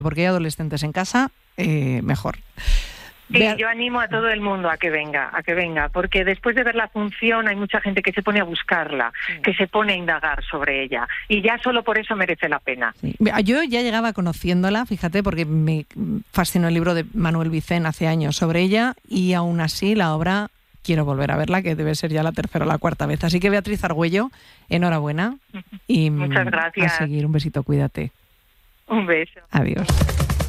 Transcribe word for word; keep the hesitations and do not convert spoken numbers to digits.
porque hay adolescentes en casa, eh, mejor. Sí, Vea... yo animo a todo el mundo a que venga, a que venga, porque después de ver la función hay mucha gente que se pone a buscarla, sí. que se pone a indagar sobre ella, y ya solo por eso merece la pena. Sí. Yo ya llegaba conociéndola, fíjate, porque me fascinó el libro de Manuel Vicent hace años sobre ella, y aún así la obra quiero volver a verla, que debe ser ya la tercera o la cuarta vez. Así que Beatriz Argüello, enhorabuena. Y muchas gracias. A seguir, un besito, cuídate. Un beso. Adiós.